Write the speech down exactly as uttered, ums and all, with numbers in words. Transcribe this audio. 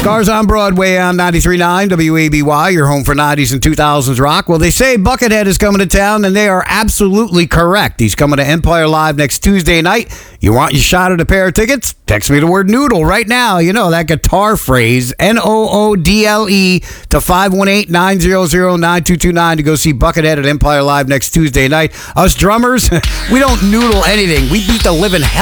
Scars on Broadway on ninety-three point nine W A B Y, your home for nineties and two thousands rock. Well, they say Buckethead is coming to town, and they are absolutely correct. He's coming to Empire Live next Tuesday night. You want your shot at a pair of tickets? Text me the word noodle right now. You know that guitar phrase, N O O D L E, to five one eight, nine zero zero, nine two two nine to go see Buckethead at Empire Live next Tuesday night. Us drummers, we don't noodle anything. We beat the living hell